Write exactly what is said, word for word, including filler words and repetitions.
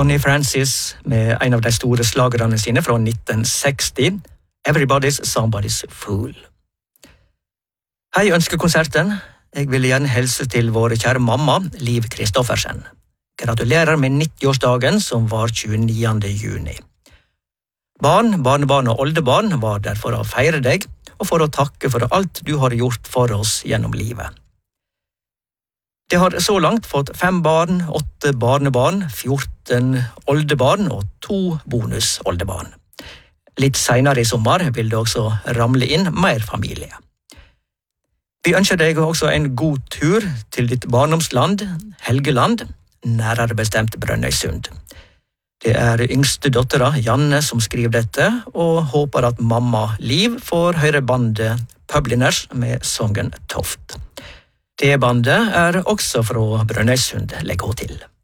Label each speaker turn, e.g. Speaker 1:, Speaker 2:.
Speaker 1: Connie Francis med en av de store slagerne sine fra nitten seksti, Everybody's Somebody's Fool. Hei, ønskekonserten. Jeg vil gjerne helse til vår kjære mamma, Liv Kristoffersen. Gratulerer med nitti-årsdagen som var tjueniende juni. Barn, barnebarn og oldebarn var der for å feire deg, og for å takke for alt du har gjort for oss gjennom livet. De har så langt fått fem barn, åtte barnebarn, fjorten oldebarn og to bonus-oldebarn. Litt senere i sommer vil det også ramle inn mer familie. Vi ønsker deg også en god tur til ditt barndomsland, Helgeland, nærere bestemt Brønnøysund. Det er yngste dattera, Janne, som skriver dette, og håper at mamma Liv får høre bandet Publiners med sangen Toft. Det bandet er også fra Brønnøysund, legger hun til.